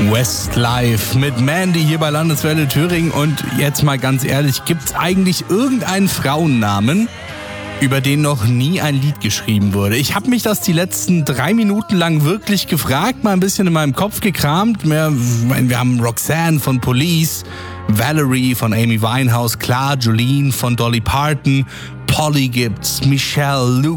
Westlife mit Mandy hier bei Landeswelle Thüringen. Und jetzt mal ganz ehrlich, gibt's eigentlich irgendeinen Frauennamen, über den noch nie ein Lied geschrieben wurde? Ich habe mich das die letzten 3 Minuten lang wirklich gefragt, mal ein bisschen in meinem Kopf gekramt. Wir haben Roxanne von Police, Valerie von Amy Winehouse, klar, Jolene von Dolly Parton, Polly gibt's, Michelle, Luke